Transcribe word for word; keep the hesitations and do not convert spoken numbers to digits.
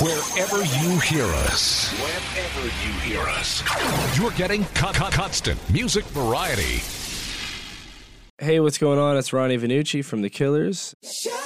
Wherever you hear us, wherever you hear us, you're getting con- con- constant music variety. Hey, what's going on? It's Ronnie Vannucci from The Killers.